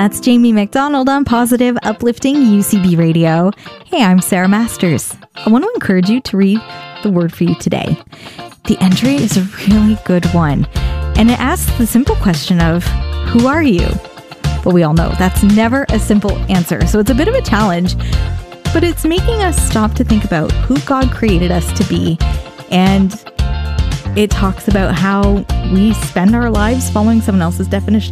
That's Jamie McDonald on Positive Uplifting UCB Radio. Hey, I'm Sarah Masters. I want to encourage you to read the word for you today. The entry is a really good one, and it asks the simple question of, who are you? But we all know that's never a simple answer, so it's a bit of a challenge, but it's making us stop to think about who God created us to be, and it talks about how we spend our lives following someone else's definition